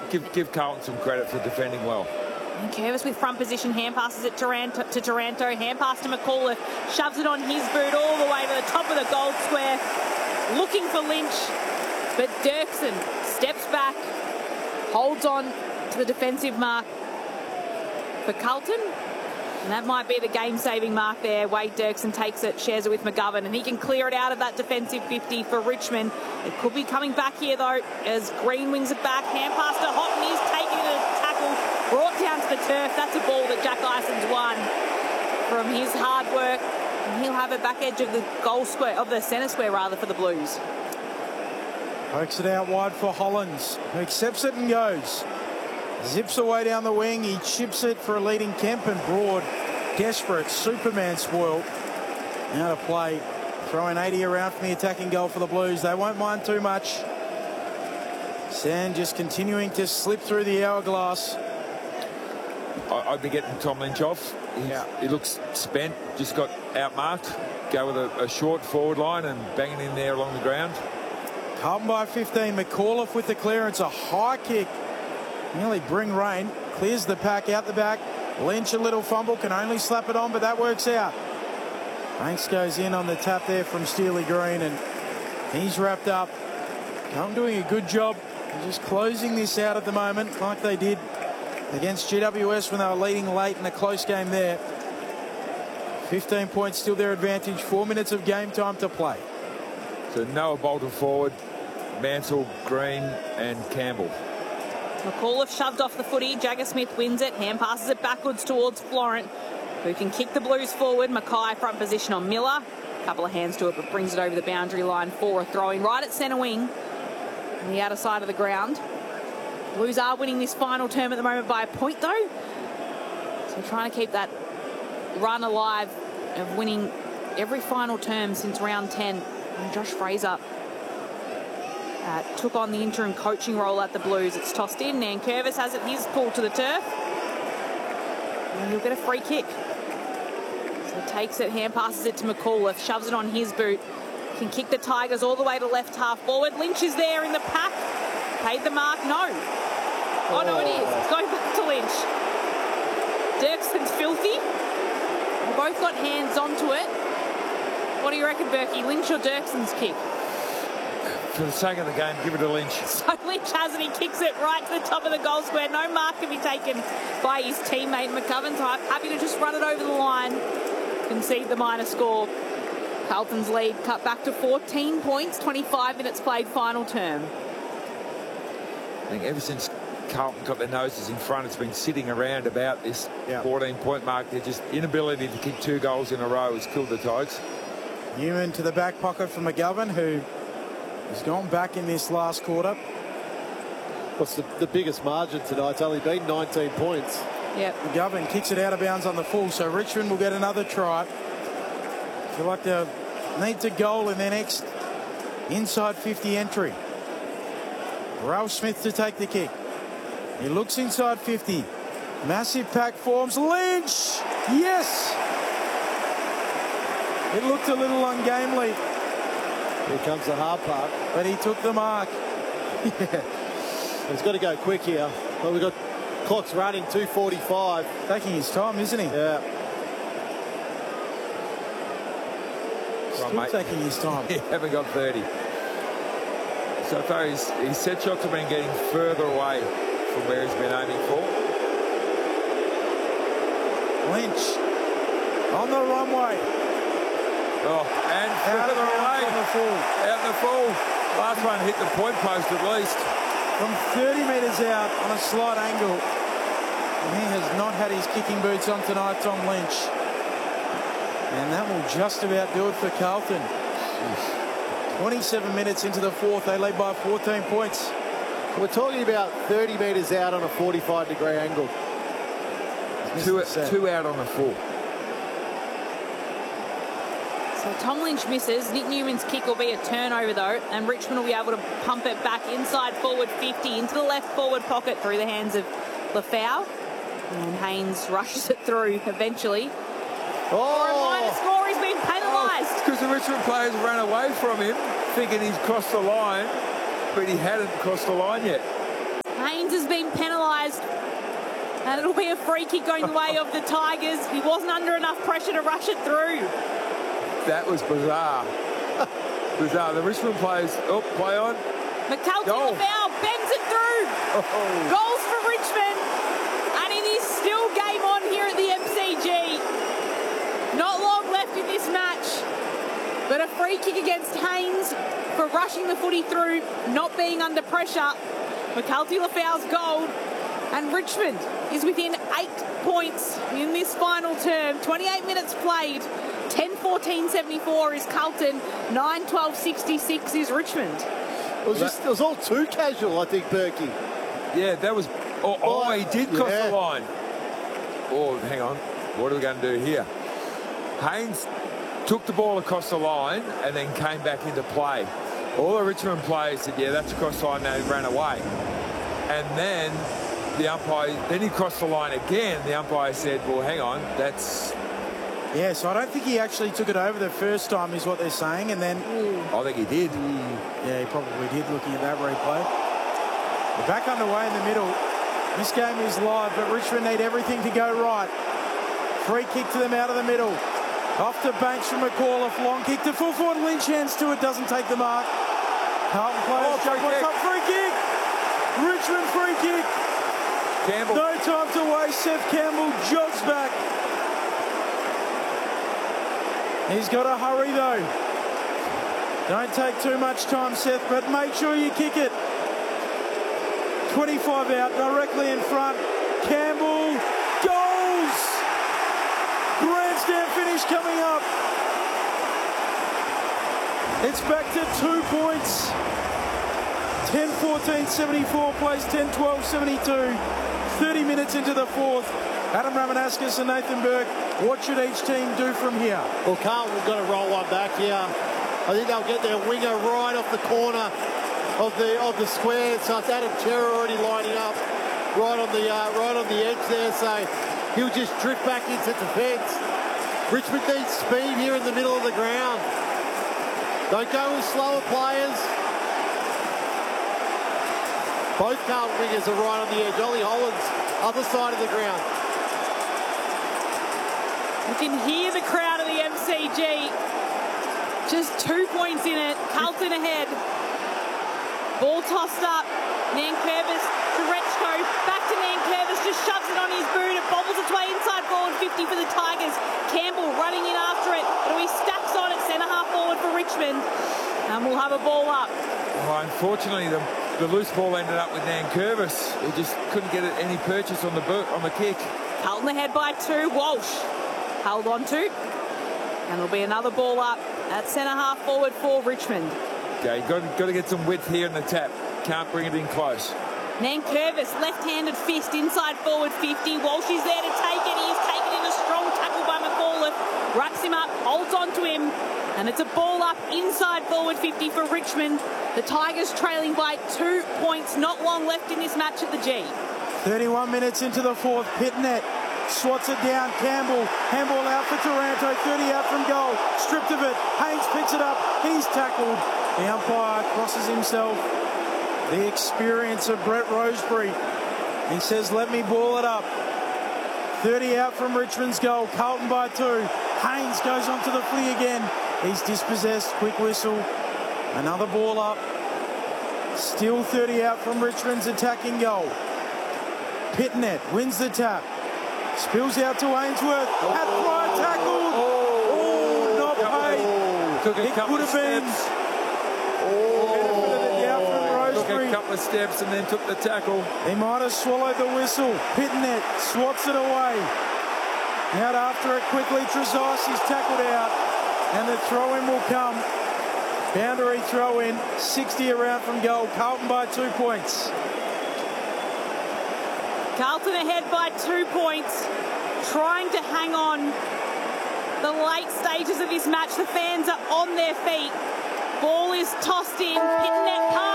give Carlton some credit for defending well. And Curvis with front position, hand passes it to Taranto, hand pass to McAuliffe, shoves it on his boot all the way to the top of the goal square, looking for Lynch, but Dirksen steps back, holds on to the defensive mark for Carlton, and that might be the game-saving mark there. Wade Dirksen takes it, shares it with McGovern, and he can clear it out of that defensive 50 for Richmond. It could be coming back here, though, as Green wings it back, hand pass to Houghton, he's taking it a tackle, brought down to the turf. That's a ball that Jack Ison's won from his hard work, and he'll have it back edge of the goal square, of the centre square rather, for the Blues. Pokes it out wide for Hollins, who accepts it and goes. Zips away down the wing, he chips it for a leading Kemp, and Broad, desperate, Superman spoiled. Now to play, throwing 80 around from the attacking goal for the Blues. They won't mind too much. Sand just continuing to slip through the hourglass. I'd be getting Tom Lynch off. He looks spent, just got outmarked. Go with a short forward line and bang it in there along the ground. Carlton by 15. McAuliffe with the clearance, a high kick. Nearly bring rain. Clears the pack out the back. Lynch a little fumble, can only slap it on, but that works out. Banks goes in on the tap there from Steely Green, and he's wrapped up. Carlton doing a good job just closing this out at the moment, like they did against GWS when they were leading late in a close game there. 15 points still their advantage. 4 minutes of game time to play. So Noah Bolton forward, Mansell, Green and Campbell. McAuliffe shoved off the footy. Jagger Smith wins it. Hand passes it backwards towards Florent, who can kick the Blues forward. Mackay front position on Miller. A couple of hands to it, but brings it over the boundary line for a throw-in right at centre wing on the outer side of the ground. Blues are winning this final term at the moment by a point, though. So trying to keep that run alive of winning every final term since round 10. And Josh Fraser took on the interim coaching role at the Blues. It's tossed in. Nankervis has it. He's pulled to the turf. And he'll get a free kick. So takes it, hand passes it to McAuliffe, shoves it on his boot. Can kick the Tigers all the way to left half forward. Lynch is there in the pack. Paid the mark. No. Oh, no, it is. It's going back to Lynch. Dirksen's filthy. They both got hands onto it. What do you reckon, Berkey? Lynch or Dirksen's kick? For the sake of the game, give it to Lynch. So Lynch has it. He kicks it right to the top of the goal square. No mark can be taken by his teammate McGovern. Happy to just run it over the line. Concede the minor score. Carlton's lead cut back to 14 points. 25 minutes played, final term. I think ever since Carlton got their noses in front, it's been sitting around about this 14-point mark. Their just inability to kick 2 goals in a row has killed the Tigers. Newman to the back pocket for McGovern, who has gone back in this last quarter. What's the biggest margin tonight? It's only been 19 points. Yep. McGovern kicks it out of bounds on the full, so Richmond will get another try. Feel like they need to goal in their next inside 50 entry. Ralph Smith to take the kick. He looks inside 50. Massive pack forms. Lynch! Yes! It looked a little ungamely. Here comes the hard part. But he took the mark. Yeah. He's got to go quick here. Well, we've got clock's running, 2:45. Taking his time, isn't he? Yeah. Still taking his time. He haven't got 30. So far, his set shots have been getting further away from where he's been aiming for. Lynch on the runway. Oh, and Out of the away. on the full. Out in the full. Last one hit the point post at least. From 30 metres out on a slight angle. And he has not had his kicking boots on tonight, Tom Lynch. And that will just about do it for Carlton. 27 minutes into the fourth, they lead by 14 points. We're talking about 30 metres out on a 45-degree angle. Two out on the full. So Tom Lynch misses. Nick Newman's kick will be a turnover, though, and Richmond will be able to pump it back inside forward 50 into the left forward pocket through the hands of Lafau. And Haynes rushes it through eventually. For a minor score, he's been penalised. Because the Richmond players ran away from him, thinking he's crossed the line, but he hadn't crossed the line yet. Haynes has been penalised. And it'll be a free kick going the way of the Tigers. He wasn't under enough pressure to rush it through. That was bizarre. Bizarre. The Richmond players, play on. McAlty-Lafau bends it through. Goals for Richmond. And it is still game on here at the MCG. Not long left in this match. But a free kick against Haynes for rushing the footy through, not being under pressure. McAlty-Lafau's goal. And Richmond is within 8 points in this final term. 28 minutes played. 10-14-74 is Carlton. 9-12-66 is Richmond. It was all too casual, I think, Berkey. Yeah, that was... he did cross the line. Oh, hang on. What are we going to do here? Haynes took the ball across the line and then came back into play. All the Richmond players said, yeah, that's across the line, and they ran away. And then the umpire, then he crossed the line again. The umpire said, well, hang on, that's... Yeah, so I don't think he actually took it over the first time is what they're saying, and then... I think he did. Yeah, he probably did, looking at that replay. We're back underway in the middle. This game is live, but Richmond need everything to go right. Free kick to them out of the middle. Off to Banks from McAuliffe. Long kick to full forward. Lynch hands to it, doesn't take the mark. Carlton players jump on top. Free kick. Richmond free kick. Campbell. No time to waste. Seth Campbell jogs back. He's got to hurry though. Don't take too much time, Seth, but make sure you kick it. 25 out, directly in front. Campbell goals! Grandstand finish coming up. It's back to 2 points. 10-14-74 plays 10-12-72. 30 minutes into the fourth. Adam Ramanauskas and Nathan Burke. What should each team do from here? Well, Carlton have got to roll one back here. I think they'll get their winger right off the corner of the square. So it's Adam Cerra already lining up right on the edge there. So he'll just drift back into defence. Richmond needs speed here in the middle of the ground. Don't go with slower players. Both Carlton wingers are right on the edge. Ollie Hollands, other side of the ground. You can hear the crowd of the MCG. Just 2 points in it. Carlton ahead. Ball tossed up. Nankervis to Rechko. Back to Nankervis. Just shoves it on his boot. It bobbles its way inside forward 50 for the Tigers. Campbell running in after it. It'll be Stacks on it. Centre half forward for Richmond. And we'll have a ball up. Well, unfortunately, the loose ball ended up with Nankervis. He just couldn't get any purchase on the kick. Carlton ahead by 2. Walsh held on to. And there'll be another ball up at centre half forward for Richmond. Okay, got to get some width here in the tap. Can't bring it in close. Nankervis, left-handed fist inside forward 50. Walsh is there to take it. He's taken in a strong tackle by McAuliffe. Rucks him up, holds on to him. And it's a ball up inside forward 50 for Richmond. The Tigers trailing by 2 points. Not long left in this match at the G. 31 minutes into the fourth. Pitnet swats it down. Campbell. Handball out for Taranto. 30 out from goal. Stripped of it. Haynes picks it up. He's tackled. The umpire crosses himself. The experience of Brett Roseberry. He says, let me ball it up. 30 out from Richmond's goal. Carlton by 2. Haynes goes onto the footy again. He's dispossessed. Quick whistle. Another ball up. Still 30 out from Richmond's attacking goal. Pitnet wins the tap. Spills out to Ainsworth. At try tackled. Oh, not paid. It could have been. Took a couple of steps and then took the tackle. He might have swallowed the whistle. Pitnet swats it away. Out after it quickly. Trezise is tackled out. And the throw-in will come. Boundary throw-in. 60 around from goal. Carlton by 2 points. Carlton ahead by 2 points, trying to hang on. The late stages of this match, the fans are on their feet. Ball is tossed in. Pitnet